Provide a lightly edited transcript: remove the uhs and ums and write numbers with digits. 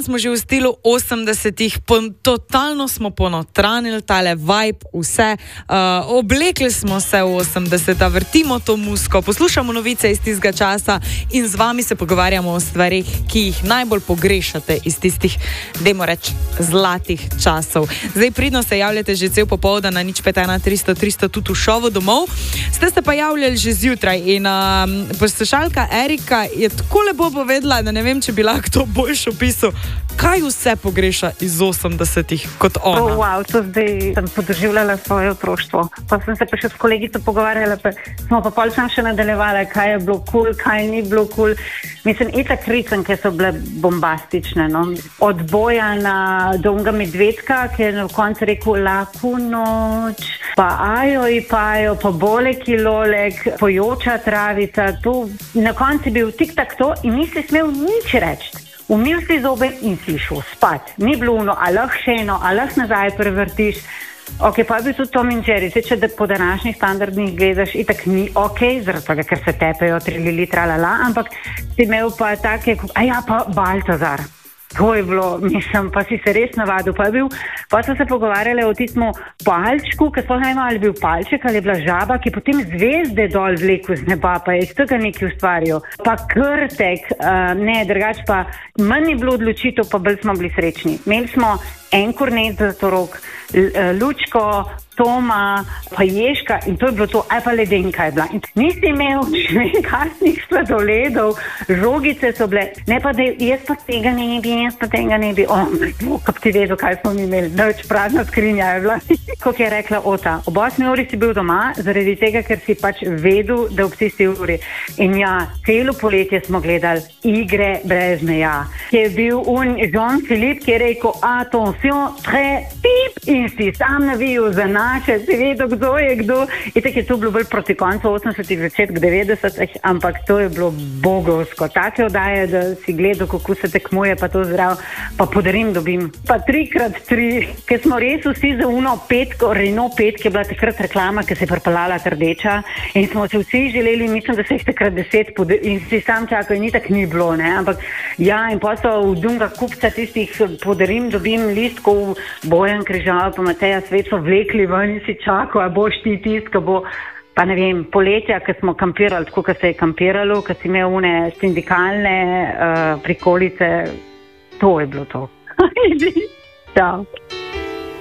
dan smo že v stilu 80-ih, totalno smo ponotranili tale vibe, vse. Oblekli smo se v 80-ta, vrtimo to muziko, poslušamo novice iz tistega časa in z vami se pogovarjamo o stvarih, ki jih najbolj pogrešate iz tistih, dajmo reči, zlatih časov. Zdaj pridno se javljate že cel popoldan na 051 300 300 tudi v šovu domov. Ste pa javljali že zjutraj in poslušalka Erika je tako lepo povedala, da ne vem, če bi lahko to boljš opisal, kaj vse pogreša iz 80-ih kot ona. Wow, to zdaj sem podoživljala svoje otroštvo. Pa sem se pa še s kolegico pogovarjala, pa smo pa pol sam še nadaljevali, kaj je bilo cool, kaj ni bilo cool. Mislim, itak risanke so bile bombastične, no. Od Bojana do unga Medvedka, ki je na koncu rekel laku noč, pa ajo i pajo, pa boleki lolek, pojoča travica, to na koncu je bil tik-tak to in nisi smel nič reči. Umil si zobe in si šel spat. Ni bilo ono, a lahko še eno, a lahko nazaj prevrtiš. Ok, pa je bil tudi Tom in Jerry. Če da po današnjih standardnih gledaš, itak ni ok, zaradi tega, ker se tepejo 3 lili, tralala, ampak si imel pa take, pa Baltazar. To je bilo, mislim, pa si se res navadil. Pa so se pogovarjali o tistem palčku, ker sploh ne vem, ali je bil palček ali je bila žaba, ki potem zvezde dol vleku z neba, pa je iz tega nekaj ustvarjal. Pa krtek, ne, drugače pa manj je bilo odločitev, pa bolj smo bili srečni. Imeli smo en kornet za Zlatorog, Lučko, Toma, pa Ježka in to je bilo to, aj pa Ledenka je bila. In nisi imel kasnih sladoledov, žogice so bile, ne pa da jaz pa tega ne bi. Kak ti vedel, kaj smo mi imeli, noč prazna skrinja je bila. Kot je rekla Ota, ob 8 uri si bil doma, zaradi tega, ker si pač vedel, da ob 6 uri. In ja, celo poletje smo gledali Igre brez meja. Ki je bil Jean-Philippe, ki je rekel, attention, très pip, in si sam navijal za naše, si vedel, kdo je kdo. Itak je to bilo bolj proti koncu 80-ih, začetek 90-ih, ampak to je bilo bogovsko. Take oddaje, da si gledal, kako se tekmuje, pa to zdrav, pa podarim dobim. Pa 3x3, ker smo res vsi za uno petko, Renault 5, ki je bila takrat reklama, ki se je prepalala trdeča in smo se vsi želeli, mislim, da se jih takrat 10 in si sam čakal in itak ni bilo, ne, ampak ja, in pa so v dunga kupca tistih podarim dobim listkov, Bojan Križal, pa Mateja Svet so vlekli ven in si čakal, a boš ti tist, ko bo, pa ne vem, poletja, ko smo kampirali, tako, ko se je kampiralo, ko si imel une sindikalne prikolice, to je bilo to. Čau.